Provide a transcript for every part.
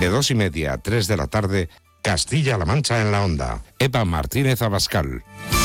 De 2:30 a 3 de la tarde, Castilla-La Mancha en la Onda. Eva Martínez Abascal.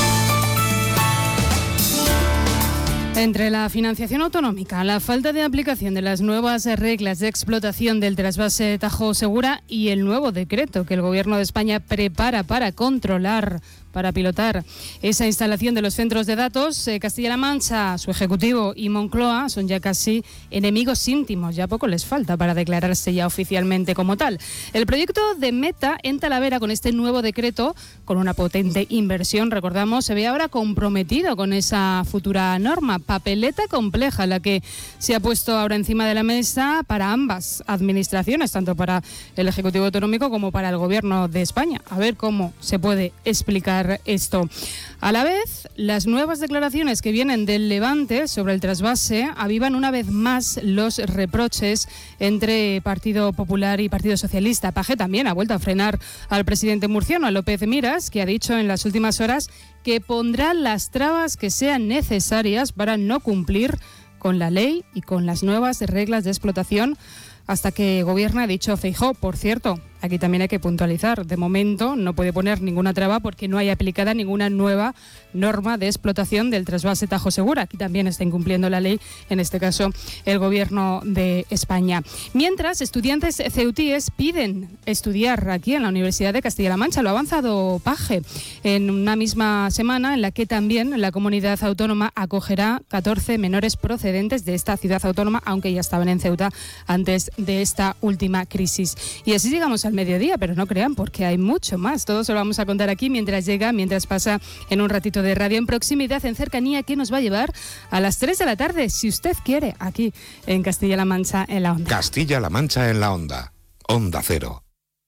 Entre la financiación autonómica, la falta de aplicación de las nuevas reglas de explotación del trasvase Tajo Segura y el nuevo decreto que el Gobierno de España prepara para controlar, para pilotar esa instalación de los centros de datos, Castilla-La Mancha, su Ejecutivo y Moncloa son ya casi enemigos íntimos. Ya poco les falta para declararse ya oficialmente como tal. El proyecto de Meta en Talavera, con este nuevo decreto, con una potente inversión, recordamos, se ve ahora comprometido con esa futura norma. Papeleta compleja la que se ha puesto ahora encima de la mesa para ambas administraciones, tanto para el Ejecutivo Autonómico como para el Gobierno de España. A ver cómo se puede explicar esto. A la vez, las nuevas declaraciones que vienen del Levante sobre el trasvase avivan una vez más los reproches entre Partido Popular y Partido Socialista. Page también ha vuelto a frenar al presidente murciano, a López Miras, que ha dicho en las últimas horas que pondrá las trabas que sean necesarias para no cumplir con la ley y con las nuevas reglas de explotación hasta que gobierne, ha dicho Feijóo. Por cierto, aquí también hay que puntualizar, de momento no puede poner ninguna traba porque no hay aplicada ninguna nueva norma de explotación del trasvase Tajo Segura. Aquí también está incumpliendo la ley, en este caso el Gobierno de España. Mientras, estudiantes ceutíes piden estudiar aquí en la Universidad de Castilla-La Mancha. Lo ha avanzado Page en una misma semana en la que también la comunidad autónoma acogerá 14 menores procedentes de esta ciudad autónoma, aunque ya estaban en Ceuta antes de esta última crisis. Y así llegamos al mediodía, pero no crean, porque hay mucho más. Todo se lo vamos a contar aquí mientras pasa en un ratito de radio en proximidad, en cercanía, que nos va a llevar a las 3 de la tarde, si usted quiere, aquí en Castilla-La Mancha en la Onda. Castilla-La Mancha en la Onda. Onda Cero.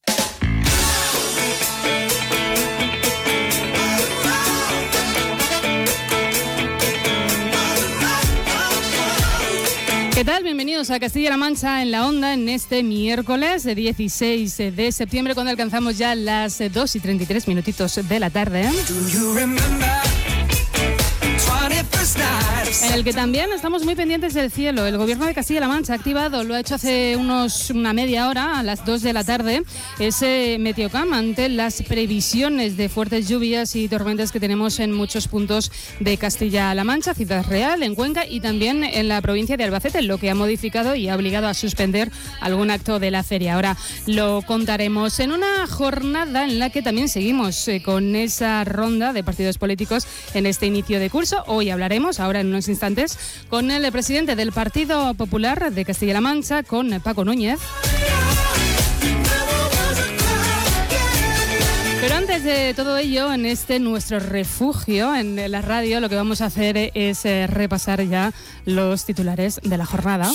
¿Qué tal? Bienvenidos a Castilla-La Mancha en la Onda en este miércoles 16 de septiembre, cuando alcanzamos ya las 2:33 de la tarde. En el que también estamos muy pendientes del cielo. El Gobierno de Castilla-La Mancha ha activado, lo ha hecho hace una media hora, a las 2 de la tarde, ese Meteocam ante las previsiones de fuertes lluvias y tormentas que tenemos en muchos puntos de Castilla-La Mancha, Ciudad Real, en Cuenca y también en la provincia de Albacete, lo que ha modificado y ha obligado a suspender algún acto de la feria. Ahora lo contaremos en una jornada en la que también seguimos con esa ronda de partidos políticos en este inicio de curso. Hoy hablaremos, ahora en unos instantes, con el presidente del Partido Popular de Castilla-La Mancha, con Paco Núñez. Pero antes de todo ello, en este nuestro refugio en la radio, lo que vamos a hacer es repasar ya los titulares de la jornada.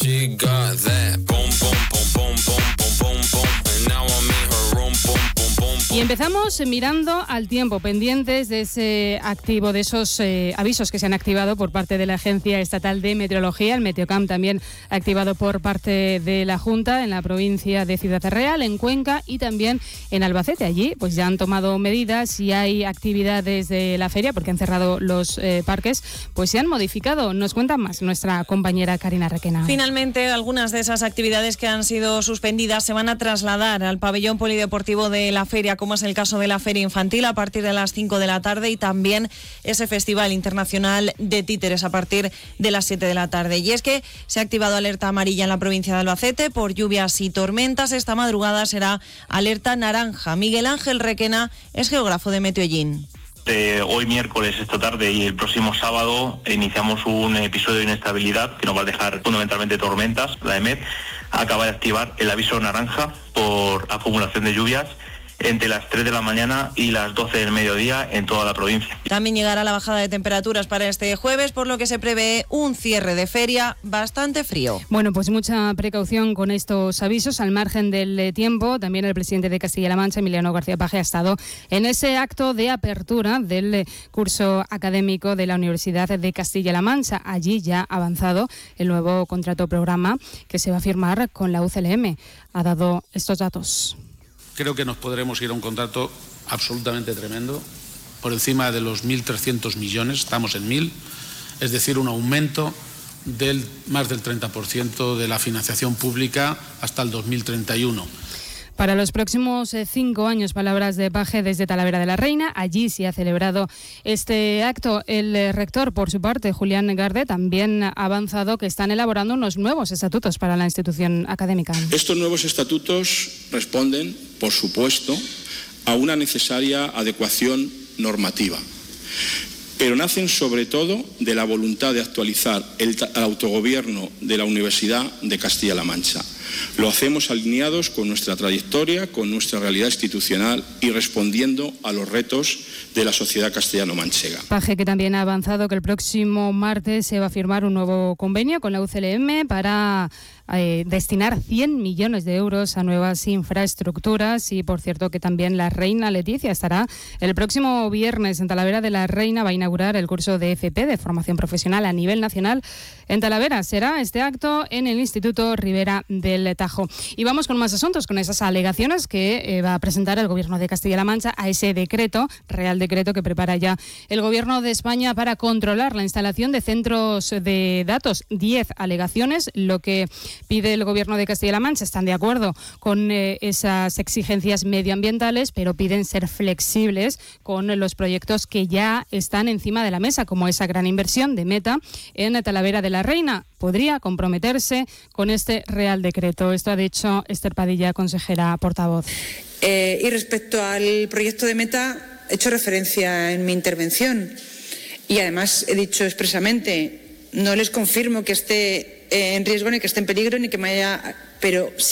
Y empezamos mirando al tiempo, pendientes de ese activo, de esos avisos que se han activado por parte de la Agencia Estatal de Meteorología, el Meteocam también activado por parte de la Junta en la provincia de Ciudad Real, en Cuenca y también en Albacete. Allí pues ya han tomado medidas y hay actividades de la feria, porque han cerrado los parques, pues se han modificado. Nos cuenta más nuestra compañera Karina Requena. Finalmente, algunas de esas actividades que han sido suspendidas se van a trasladar al pabellón polideportivo de la feria, como es el caso de la Feria Infantil a partir de las 5 de la tarde y también ese Festival Internacional de Títeres a partir de las 7 de la tarde. Y es que se ha activado alerta amarilla en la provincia de Albacete por lluvias y tormentas. Esta madrugada será alerta naranja. Miguel Ángel Requena es geógrafo de Meteollín. Hoy miércoles, esta tarde y el próximo sábado iniciamos un episodio de inestabilidad que nos va a dejar fundamentalmente tormentas. La EMET acaba de activar el aviso naranja por acumulación de lluvias entre las 3 de la mañana y las 12 del mediodía en toda la provincia. También llegará la bajada de temperaturas para este jueves, por lo que se prevé un cierre de feria bastante frío. Bueno, pues mucha precaución con estos avisos. Al margen del tiempo, también el presidente de Castilla-La Mancha, Emiliano García Page, ha estado en ese acto de apertura del curso académico de la Universidad de Castilla-La Mancha. Allí ya ha avanzado el nuevo contrato programa que se va a firmar con la UCLM. Ha dado estos datos. Creo que nos podremos ir a un contrato absolutamente tremendo, por encima de los 1.300 millones, estamos en 1.000, es decir, un aumento del más del 30% de la financiación pública hasta el 2031. Para los próximos 5 años, palabras de Paje desde Talavera de la Reina. Allí se ha celebrado este acto. El rector, por su parte, Julián Garde, también ha avanzado que están elaborando unos nuevos estatutos para la institución académica. Estos nuevos estatutos responden, por supuesto, a una necesaria adecuación normativa, pero nacen sobre todo de la voluntad de actualizar el autogobierno de la Universidad de Castilla-La Mancha. Lo hacemos alineados con nuestra trayectoria, con nuestra realidad institucional y respondiendo a los retos de la sociedad castellano-manchega. Paje, que también ha avanzado que el próximo martes se va a firmar un nuevo convenio con la UCLM para destinar 100 millones de euros a nuevas infraestructuras. Y por cierto que también la reina Leticia estará el próximo viernes en Talavera de la Reina. Va a inaugurar el curso de FP, de formación profesional a nivel nacional en Talavera. Será este acto en el Instituto Ribera del Tajo. Y vamos con más asuntos, con esas alegaciones que va a presentar el Gobierno de Castilla-La Mancha a ese decreto, Real Decreto, que prepara ya el Gobierno de España para controlar la instalación de centros de datos. 10 alegaciones, lo que pide el Gobierno de Castilla-La Mancha. Están de acuerdo con esas exigencias medioambientales, pero piden ser flexibles con los proyectos que ya están encima de la mesa, como esa gran inversión de Meta en Talavera de la Reina. Podría comprometerse con este Real Decreto. Esto ha dicho Esther Padilla, consejera portavoz. Y respecto al proyecto de Meta, he hecho referencia en mi intervención y además he dicho expresamente, no les confirmo que esté en riesgo ni que esté en peligro ni que me haya, pero sí